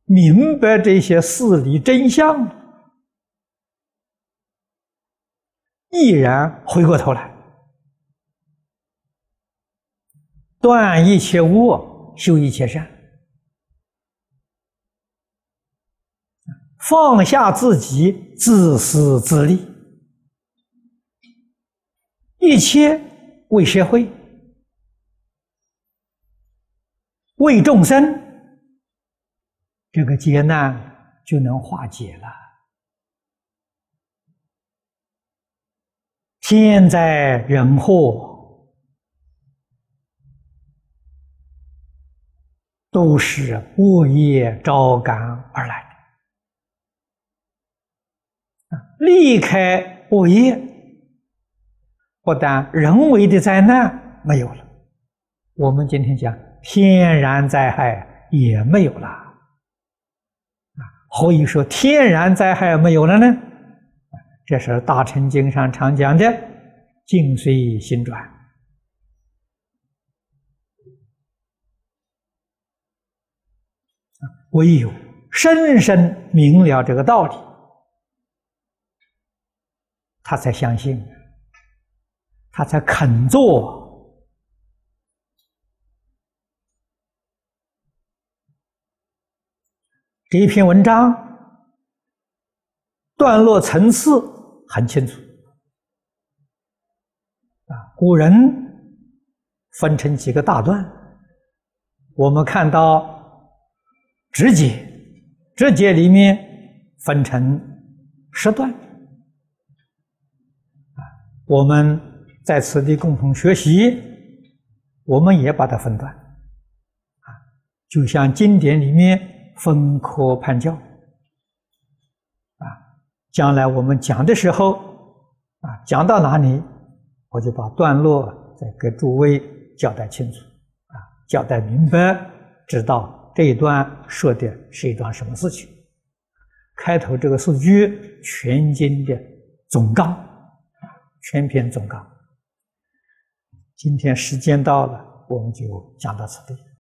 明白这些事理真相，毅然回过头来，断一切恶，修一切善，放下自己自私自利，一切为社会，为众生，这个劫难就能化解了。天灾人祸都是恶业招感而来的。离开恶业，不但人为的灾难没有了，我们今天讲天然灾害也没有了。何以说天然灾害没有了呢？这是《大乘经》上常讲的境随心转。唯有深深明了这个道理，他才相信，他才肯做。这一篇文章段落层次很清楚。古人分成几个大段，我们看到直解，直解里面分成10段。我们在此地共同学习，我们也把它分段，就像经典里面分科判教，将来我们讲的时候，讲到哪里，我就把段落再给诸位交代清楚，交代明白，知道这一段说的是一段什么事情。开头这个4句全经的总纲，全篇总纲。今天时间到了，我们就讲到此地。